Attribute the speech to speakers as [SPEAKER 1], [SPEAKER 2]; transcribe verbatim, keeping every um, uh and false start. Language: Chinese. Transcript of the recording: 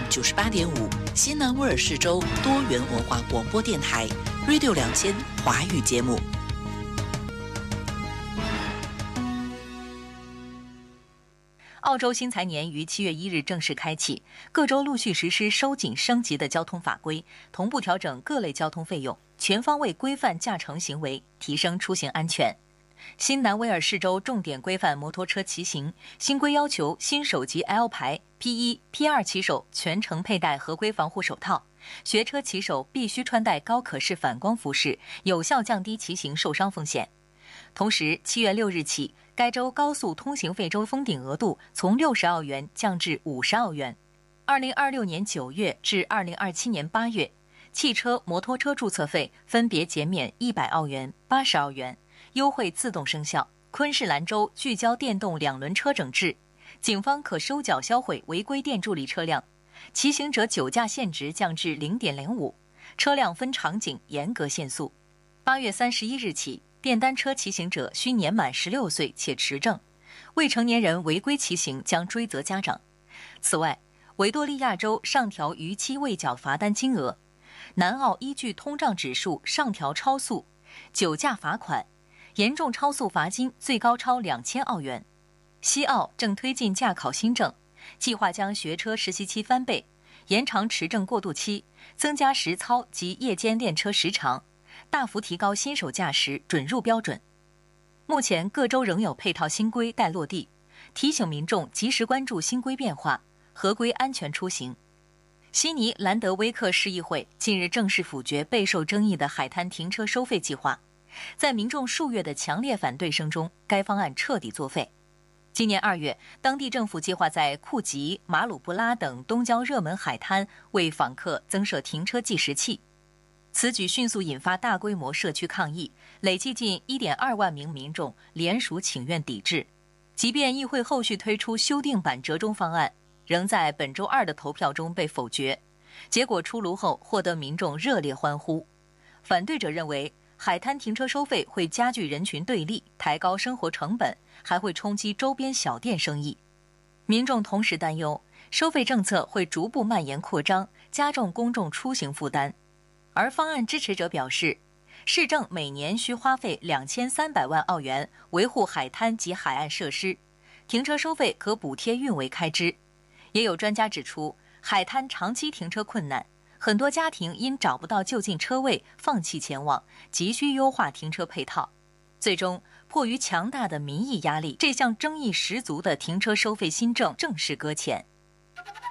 [SPEAKER 1] 九十八点五，西南威尔士州多元文化广播电台 Radio 两千华语节目。
[SPEAKER 2] 澳洲新财年于七月一日正式开启，各州陆续实施收紧升级的交通法规，同步调整各类交通费用，全方位规范驾乘行为，提升出行安全。新南威尔士州重点规范摩托车骑行，新规要求新手及 L 牌、P 一、P 二骑手全程佩戴合规防护手套，学车骑手必须穿戴高可视反光服饰，有效降低骑行受伤风险。同时，七月六日起，该州高速通行费州封顶额度从六十澳元降至五十澳元。二零二六年九月至二零二七年八月，汽车、摩托车注册费分别减免一百澳元、八十澳元，优惠自动生效。昆士兰州聚焦电动两轮车整治，警方可收缴销毁违规电助力车辆，骑行者酒驾限值降至 零点零五， 车辆分场景严格限速。八月三十一日起，电单车骑行者需年满十六岁且持证，未成年人违规骑行将追责家长。此外，维多利亚州上调逾期未缴罚单金额，南澳依据通胀指数上调超速、酒驾罚款，严重超速罚金最高超两千澳元。西澳正推进驾考新政，计划将学车实习期翻倍，延长持证过渡期，增加实操及夜间练车时长，大幅提高新手驾驶准入标准。目前各州仍有配套新规待落地，提醒民众及时关注新规变化，合规安全出行。悉尼兰德威克市议会近日正式否决备受争议的海滩停车收费计划，在民众数月的强烈反对声中，该方案彻底作废。今年二月，当地政府计划在库吉、马鲁布拉等东郊热门海滩为访客增设停车计时器。此举迅速引发大规模社区抗议，累计近 一点二万名民众联署请愿抵制。即便议会后续推出修订版折中方案，仍在本周二的投票中被否决。结果出炉后，获得民众热烈欢呼。反对者认为，海滩停车收费会加剧人群对立，抬高生活成本，还会冲击周边小店生意。民众同时担忧，收费政策会逐步蔓延扩张，加重公众出行负担。而方案支持者表示，市政每年需花费两千三百万澳元维护海滩及海岸设施，停车收费可补贴运维开支。也有专家指出，海滩长期停车困难，很多家庭因找不到就近车位放弃前往，急需优化停车配套。最终，迫于强大的民意压力，这项争议十足的停车收费新政正式搁浅。